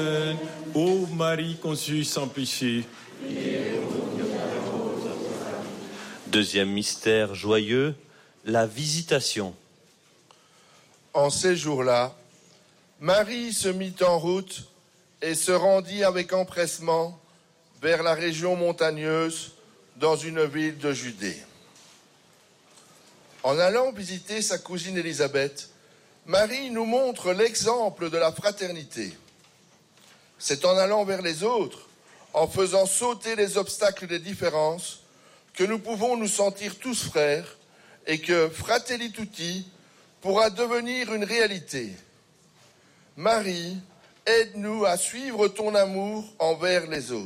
Ô Marie conçue sans péché. Deuxième mystère joyeux, la visitation. En ces jours-là, Marie se mit en route et se rendit avec empressement vers la région montagneuse dans une ville de Judée. En allant visiter sa cousine Élisabeth, Marie nous montre l'exemple de la fraternité. C'est en allant vers les autres, en faisant sauter les obstacles des différences, que nous pouvons nous sentir tous frères et que Fratelli Tutti pourra devenir une réalité. Marie, aide-nous à suivre ton amour envers les autres.